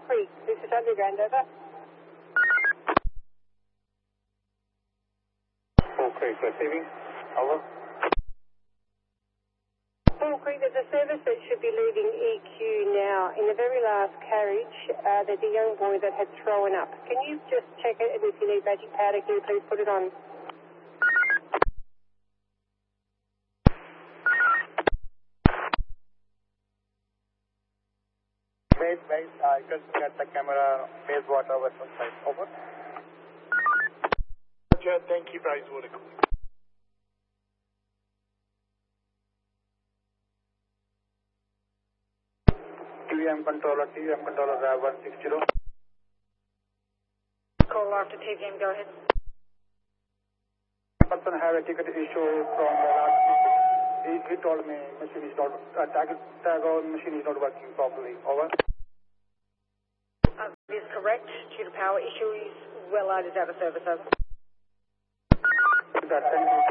Creek. This is Underground, over. Fall Creek receiving. Over. Fall Creek, there's a service that should be leaving EQ now. In the very last carriage, there's a young boy that had thrown up. Can you just check it, and if you need magic powder, can you please put it on? Wait, I just get the camera, base water with some side. Over. Roger, thank you, base water. TVM controller, RAV 160. Call after TVM, go ahead. Person have a ticket issue from the last week. He told me machine is not, tag on machine is not working properly. Over. That is correct. Due to power issues, well loaded out of service, over. That